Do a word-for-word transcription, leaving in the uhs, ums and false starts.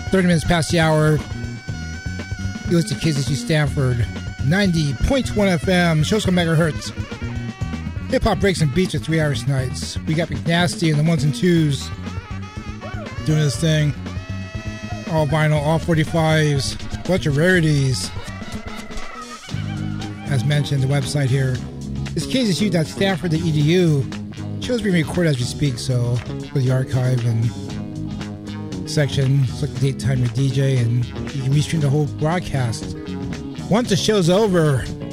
thirty minutes past the hour. You listen to K Z S U Stanford, ninety point one F M, shows on megahertz. Hip hop breaks and beats for three hours nights. We got McNasty and the ones and twos doing this thing. All vinyl, all forty-fives, bunch of rarities. As mentioned, the website here is k z s u dot stanford dot e d u. Shows being recorded as we speak, so for the archive and section, select the date, time, your D J, and you can restream the whole broadcast. Once the show's over,